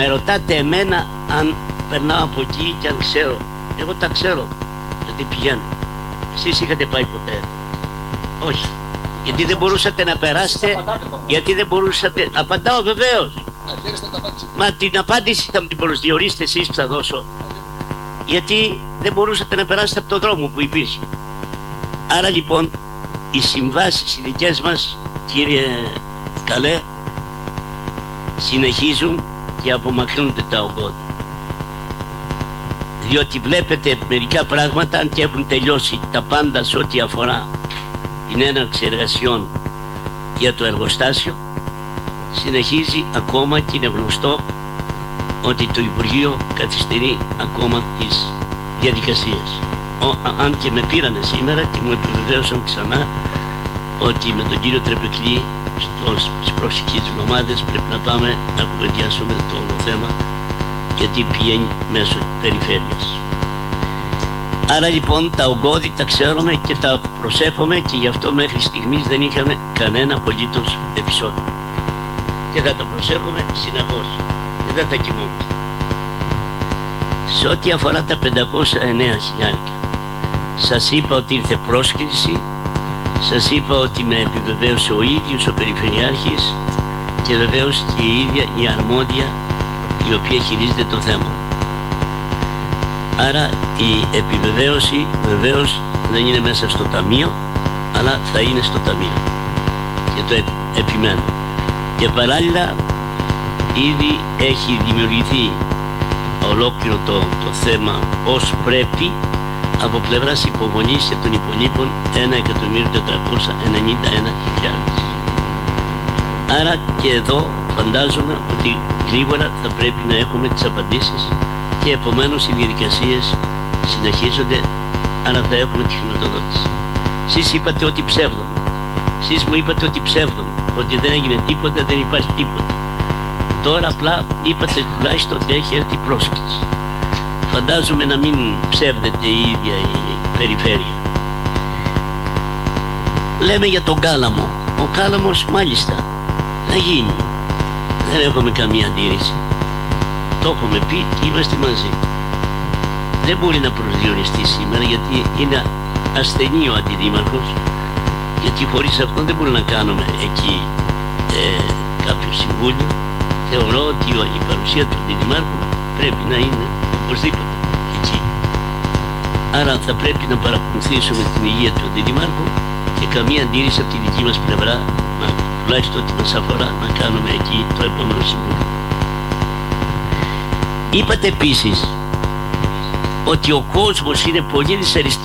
Με ρωτάτε εμένα αν περνάω από εκεί και αν ξέρω. Εγώ τα ξέρω, γιατί πηγαίνω. Εσείς είχατε πάει ποτέ? Όχι. Γιατί δεν μπορούσατε να περάσετε? Γιατί δεν μπορούσατε? Απαντάω βεβαίως. Μα την απάντηση θα μου την προσδιορίσετε εσείς που θα δώσω. Γιατί δεν μπορούσατε να περάσετε από τον δρόμο που υπήρχε. Άρα λοιπόν οι συμβάσεις οι δικές μας, κύριε Καλέ, συνεχίζουν και απομακρύνονται τα ογκώδη. Διότι βλέπετε μερικά πράγματα, αν και έχουν τελειώσει τα πάντα σε ό,τι αφορά την έναρξη εργασιών για το εργοστάσιο, συνεχίζει ακόμα και είναι γνωστό ότι το Υπουργείο καθυστερεί ακόμα τις διαδικασίες. Αν και με πήρανε σήμερα και μου επιβεβαίωσαν ξανά ότι με τον κύριο Τρεπεκλή στις προσεχείς εβδομάδες πρέπει να πάμε να κουβεντιάσουμε το όλο θέμα, γιατί πηγαίνει μέσω περιφέρειας. Άρα λοιπόν τα ογκώδη τα ξέρουμε και τα προσέχουμε και γι' αυτό μέχρι στιγμής δεν είχαμε κανένα απολύτως επεισόδιο. Και θα τα προσέχουμε συνεχώς και δεν θα κοιμόμαστε. Σε ό,τι αφορά τα 509 χιλιάρικα, σας είπα ότι ήρθε πρόσκληση, σας είπα ότι με επιβεβαίωσε ο ίδιος ο Περιφερειάρχης και βεβαίως και η ίδια η αρμόδια η οποία χειρίζεται το θέμα. Άρα η επιβεβαίωση βεβαίως δεν είναι μέσα στο ταμείο, αλλά θα είναι στο ταμείο και το επιμένω. Και παράλληλα ήδη έχει δημιουργηθεί ολόκληρο το θέμα ως πρέπει από πλευράς υπομονής και των υπολείπων 1.491.000. Άρα και εδώ φαντάζομαι ότι γρήγορα θα πρέπει να έχουμε τις απαντήσεις και επομένως οι διαδικασίες συνεχίζονται, άρα θα έχουμε τη χρηματοδότηση. Εσείς είπατε ότι ψεύδομαι. Εσείς μου είπατε ότι ψεύδομαι, ότι δεν έγινε τίποτα, δεν υπάρχει τίποτα. Τώρα απλά είπατε τουλάχιστον ότι έχει έρθει πρόσκληση. Φαντάζομαι να μην ψεύδεται η ίδια η περιφέρεια. Λέμε για τον Κάλαμο. Ο Κάλαμος μάλιστα να γίνει. Δεν έχουμε καμία αντίρρηση. Το έχουμε πει και είμαστε μαζί. Δεν μπορεί να προσδιοριστεί σήμερα γιατί είναι ασθενή ο αντιδήμαρχος, γιατί χωρίς αυτόν δεν μπορούμε να κάνουμε εκεί κάποιο συμβούλιο. Θεωρώ ότι η παρουσία του αντιδημάρχου πρέπει να είναι οπωσδήποτε εκεί. Άρα θα πρέπει να παρακολουθήσουμε την υγεία του αντιδημάρχου και καμία αντίρρηση από τη δική μας πλευρά, τουλάχιστον ό,τι μας αφορά, να κάνουμε εκεί το επόμενο συμβούλιο. Είπατε επίσης ότι ο κόσμος είναι πολύ δυσαρεστημένος